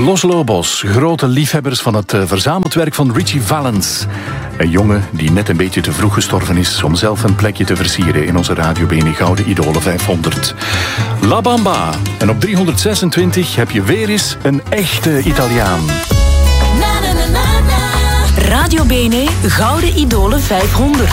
Los Lobos, grote liefhebbers van het verzameld werk van Ritchie Valens. Een jongen die net een beetje te vroeg gestorven is om zelf een plekje te versieren in onze Radio Bene Gouden Idolen 500. La Bamba. En op 326 heb je weer eens een echte Italiaan. Radio Bene Gouden Idolen 500.